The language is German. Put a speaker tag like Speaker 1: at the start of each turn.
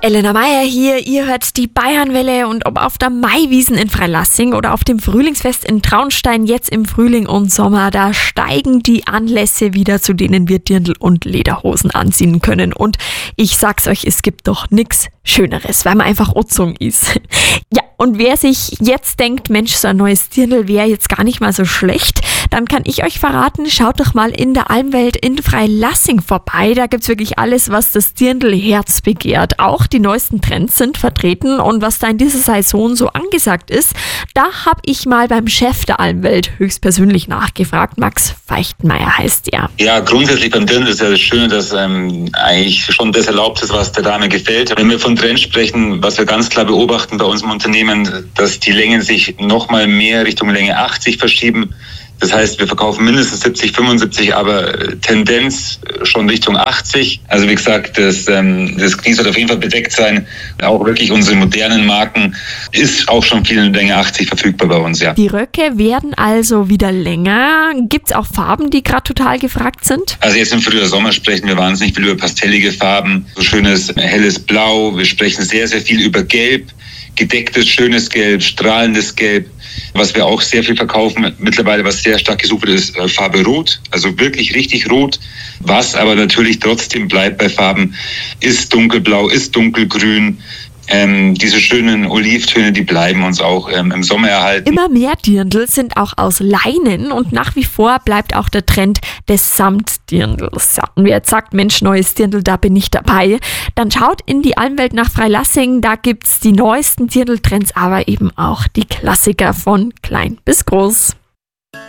Speaker 1: Elena Meier hier, ihr hört die Bayernwelle und ob auf der Maiwiesen in Freilassing oder auf dem Frühlingsfest in Traunstein jetzt im Frühling und Sommer, da steigen die Anlässe wieder, zu denen wir Dirndl und Lederhosen anziehen können. Und ich sag's euch, es gibt doch nix Schöneres, weil man einfach angezogen ist. Ja, und wer sich jetzt denkt, Mensch, so ein neues Dirndl wäre jetzt gar nicht mal so schlecht, dann kann ich euch verraten, schaut doch mal in der Almwelt in Freilassing vorbei. Da gibt's wirklich alles, was das Dirndl-Herz begehrt. Auch die neuesten Trends sind vertreten und was da in dieser Saison so angesagt ist, da habe ich mal beim Chef der Almwelt höchstpersönlich nachgefragt. Max Feichtmeier heißt er.
Speaker 2: Ja, grundsätzlich beim Dirndl ist ja das Schöne, dass eigentlich schon das erlaubt ist, was der Dame gefällt. Wenn wir von Trends sprechen, was wir ganz klar beobachten bei uns im Unternehmen, dass die Längen sich nochmal mehr Richtung Länge 80 verschieben. Das heißt, wir verkaufen mindestens 70, 75, aber Tendenz schon Richtung 80. Also wie gesagt, das Knie soll auf jeden Fall bedeckt sein. Auch wirklich unsere modernen Marken ist auch schon viel in Länge 80 verfügbar bei uns, ja.
Speaker 1: Die Röcke werden also wieder länger. Gibt's auch Farben, die gerade total gefragt sind?
Speaker 2: Also jetzt im Frühjahr, Sommer sprechen wir wahnsinnig viel über pastellige Farben, so schönes helles Blau. Wir sprechen sehr, sehr viel über Gelb. Gedecktes, schönes Gelb, strahlendes Gelb. Was wir auch sehr viel verkaufen mittlerweile, was sehr stark gesucht wird, ist Farbe Rot. Also wirklich richtig rot. Was aber natürlich trotzdem bleibt bei Farben, ist dunkelblau, ist dunkelgrün. Diese schönen Olivtöne, die bleiben uns auch im Sommer erhalten.
Speaker 1: Immer mehr Dirndl sind auch aus Leinen und nach wie vor bleibt auch der Trend des Samtdirndls. Ja, und wer jetzt sagt, Mensch, neues Dirndl, da bin ich dabei, dann schaut in die Almwelt nach Freilassing, da gibt's die neuesten Dirndl-Trends, aber eben auch die Klassiker von klein bis groß.